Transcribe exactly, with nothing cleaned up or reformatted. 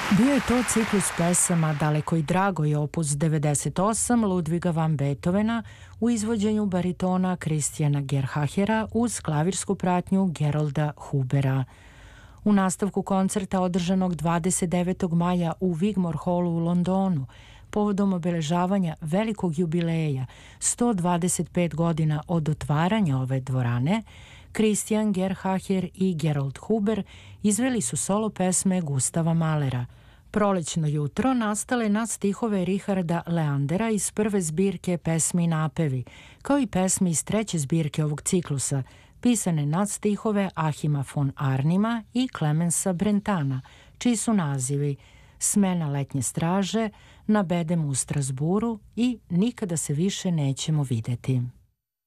Bio je to ciklus pesama Daleko i drago je opus devedeset osam Ludviga van Beethovena u izvođenju baritona Kristijana Gerhachera uz klavirsku pratnju Gerolda Hubera. U nastavku koncerta održanog dvadeset devetog maja u Wigmore Hallu u Londonu, povodom obeležavanja velikog jubileja sto dvadeset pet godina od otvaranja ove dvorane, Kristijan Gerhacher i Gerold Huber izveli su solo pesme Gustava Mahlera. Prolećno jutro nastale na stihove Richarda Leandera iz prve zbirke Pesmi i napevi, kao i pesmi iz treće zbirke ovog ciklusa, pisane na stihove Achima von Arnima i Clemensa Brentana, čiji su nazivi Smena letnje straže, Na bedemu u Strasburu i Nikada se više nećemo videti.